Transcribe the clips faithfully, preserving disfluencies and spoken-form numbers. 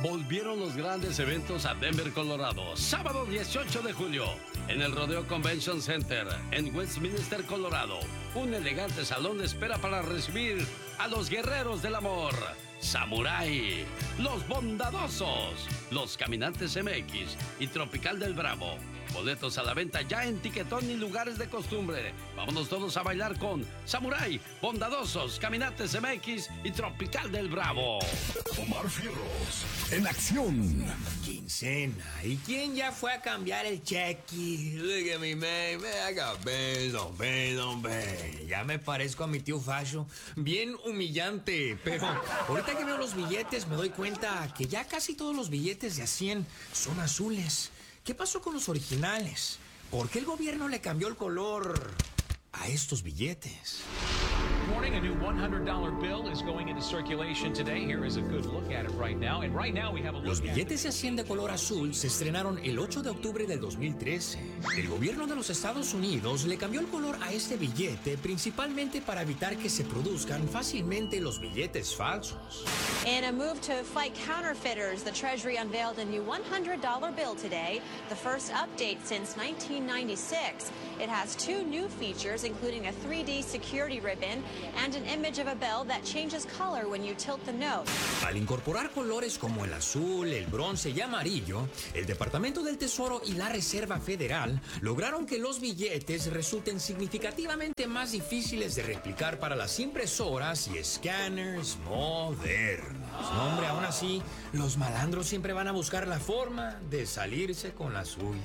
Volvieron los grandes eventos a Denver, Colorado. Sábado dieciocho de julio, en el Rodeo Convention Center, en Westminster, Colorado. Un elegante salón espera para recibir a los guerreros del amor. Samurai, Los Bondadosos, Los Caminantes M X y Tropical del Bravo. Boletos a la venta ya en Tiquetón y lugares de costumbre. Vámonos todos a bailar con Samurai, Bondadosos, Caminantes M X y Tropical del Bravo. Omar Fierros, en acción. Quincena. ¿Y quién ya fue a cambiar el cheque? Look at me, man. Man, I got bills on bills on bills. Ya me parezco a mi tío Fasho. Bien humillante. Pero ahorita que veo los billetes me doy cuenta que ya casi todos los billetes de a cien son azules. ¿Qué pasó con los originales? ¿Por qué el gobierno le cambió el color a estos billetes? Morning, a new one hundred dollar bill is going into circulation today. Here is a good look at it right now. And right now we have a look. Los billetes de cien de color azul se estrenaron el ocho de octubre del dos mil trece. El gobierno de los Estados Unidos le cambió el color a este billete principalmente para evitar que se produzcan fácilmente los billetes falsos. In a move to fight counterfeiters, the Treasury unveiled a new one hundred dollar bill today, the first update since nineteen ninety-six. It has two new features, including a three D security ribbon and an image of a bell that changes color when you tilt the note. Al incorporar colores como el azul, el bronce y amarillo, el Departamento del Tesoro y la Reserva Federal lograron que los billetes resulten significativamente más difíciles de replicar para las impresoras y escáneres modernos. No, hombre, aún así, los malandros siempre van a buscar la forma de salirse con la suya.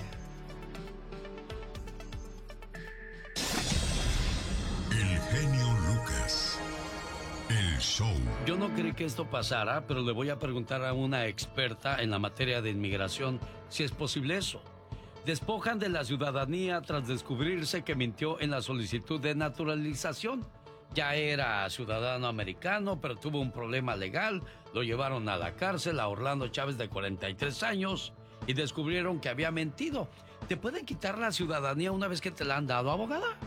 El genio Lucas. El show. Yo no creí que esto pasara, pero le voy a preguntar a una experta en la materia de inmigración si es posible eso. Despojan de la ciudadanía tras descubrirse que mintió en la solicitud de naturalización. Ya era ciudadano americano, pero tuvo un problema legal. Lo llevaron a la cárcel a Orlando Chávez, de cuarenta y tres años, y descubrieron que había mentido. ¿Te pueden quitar la ciudadanía una vez que te la han dado, abogada?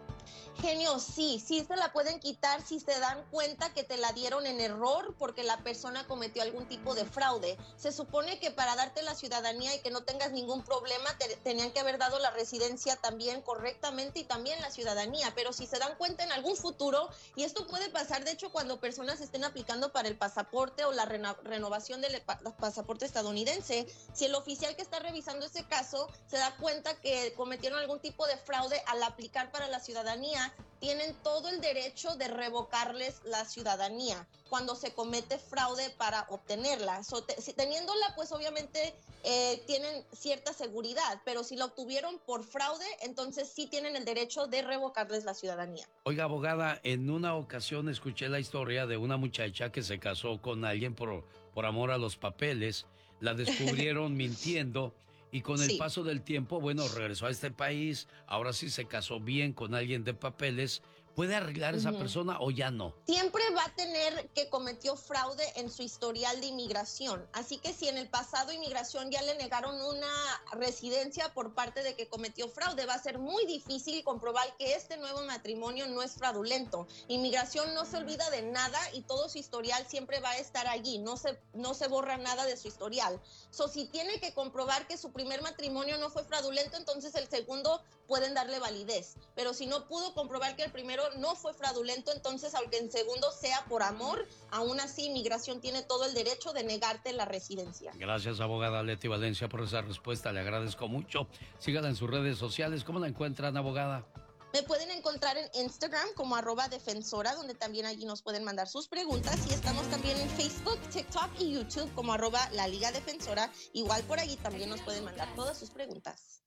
Genio, sí, sí se la pueden quitar si se dan cuenta que te la dieron en error porque la persona cometió algún tipo de fraude. Se supone que para darte la ciudadanía y que no tengas ningún problema, te tenían que haber dado la residencia también correctamente y también la ciudadanía, pero si se dan cuenta en algún futuro, y esto puede pasar de hecho cuando personas estén aplicando para el pasaporte o la reno- renovación del pa- pasaporte estadounidense, si el oficial que está revisando ese caso se da cuenta que cometieron algún tipo de fraude al aplicar para la ciudadanía, tienen todo el derecho de revocarles la ciudadanía cuando se comete fraude para obtenerla. So, te, si, teniéndola, pues obviamente eh, tienen cierta seguridad, pero si la obtuvieron por fraude, entonces sí tienen el derecho de revocarles la ciudadanía. Oiga, abogada, en una ocasión escuché la historia de una muchacha que se casó con alguien por, por amor a los papeles. La descubrieron mintiendo. Y con el Sí. paso del tiempo, bueno, regresó a este país, ahora sí se casó bien con alguien de papeles. ¿Puede arreglar esa Ujú. persona o ya no? Siempre va a tener que cometió fraude en su historial de inmigración. Así que si en el pasado inmigración ya le negaron una residencia por parte de que cometió fraude, va a ser muy difícil comprobar que este nuevo matrimonio no es fraudulento. Inmigración no se olvida de nada y todo su historial siempre va a estar allí. No se, no se borra nada de su historial. So, si tiene que comprobar que su primer matrimonio no fue fraudulento, entonces el segundo pueden darle validez. Pero si no pudo comprobar que el primero no fue fraudulento, entonces aunque en segundo sea por amor, aún así inmigración tiene todo el derecho de negarte la residencia. Gracias, abogada Leti Valencia, por esa respuesta. Le agradezco mucho. Sígala en sus redes sociales. ¿Cómo la encuentran, abogada? Me pueden encontrar en Instagram como arroba defensora, donde también allí nos pueden mandar sus preguntas. Y estamos también en Facebook, TikTok y YouTube como arroba la Liga Defensora. Igual por allí también nos pueden mandar todas sus preguntas.